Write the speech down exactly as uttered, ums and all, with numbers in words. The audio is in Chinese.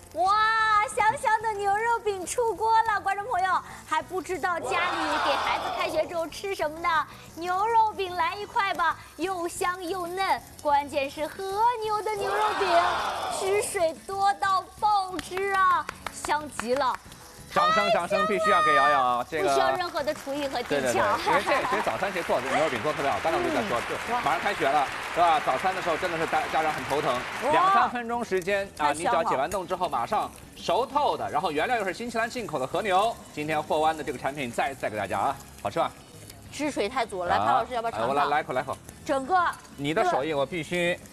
哇，香香的牛肉饼出锅了！观众朋友还不知道家里给孩子开学之后吃什么呢？牛肉饼来一块吧，又香又嫩，关键是和牛的牛肉饼，汁水多到爆汁啊，香极了！ 掌声掌声必须要给瑶瑶，这个不需要任何的厨艺和技巧。 对对对，因为这这早餐谁做？这牛肉饼做特别好。刚才我就在说，就马上开学了，是吧？早餐的时候真的是大家长很头疼，两三分钟时间啊，你只要解完冻之后马上熟透的，然后原料又是新西兰进口的和牛。今天霍湾的这个产品再再给大家啊，好吃吗？ 汁水太足了，来，潘老师要不要尝尝？ 我来来一口来一口。 整个你的手艺我必须。